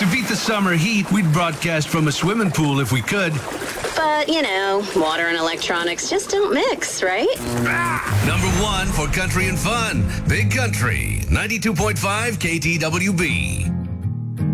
To beat the summer heat, we'd broadcast from a swimming pool if we could. But, water and electronics just don't mix, right? Number one for country and fun. Big Country, 92.5 KTWB.